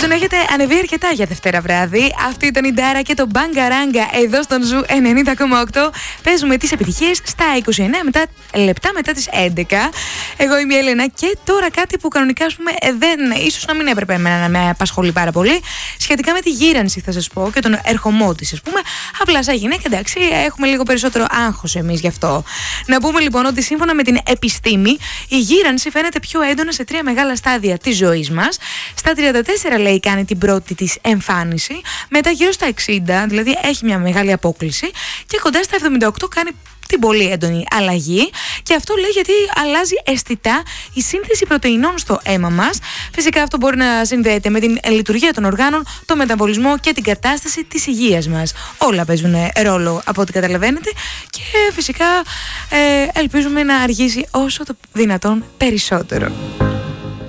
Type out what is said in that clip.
Λοιπόν, έχετε ανεβεί αρκετά για Δευτέρα βράδυ. Αυτή ήταν η Ντάρα και το Μπαγκαράγκα εδώ στον Ζου 90,8. Παίζουμε τις επιτυχίες στα 29 λεπτά μετά τις 11. Εγώ είμαι η Έλενα και τώρα κάτι που κανονικά, ας πούμε, ίσως να μην έπρεπε να με απασχολεί πάρα πολύ. Σχετικά με τη γύρανση, θα σας πω, και τον ερχομό της, ας πούμε. Απλά, σαν γυναίκα, εντάξει, έχουμε λίγο περισσότερο άγχος εμείς γι' αυτό. Να πούμε λοιπόν ότι σύμφωνα με την επιστήμη, η γύρανση φαίνεται πιο έντονα σε 3 μεγάλα στάδια της ζωής μας. Στα 34, λέει, κάνει την πρώτη της εμφάνιση. Μετά γύρω στα 60, δηλαδή έχει μια μεγάλη απόκλιση. Και κοντά στα 78 κάνει την πολύ έντονη αλλαγή. Και αυτό, λέει, γιατί αλλάζει αισθητά η σύνθεση πρωτεϊνών στο αίμα μας. Φυσικά αυτό μπορεί να συνδέεται με την λειτουργία των οργάνων, το μεταβολισμό και την κατάσταση της υγείας μας. Όλα παίζουν ρόλο από ό,τι καταλαβαίνετε. Και φυσικά ελπίζουμε να αργήσει όσο το δυνατόν περισσότερο.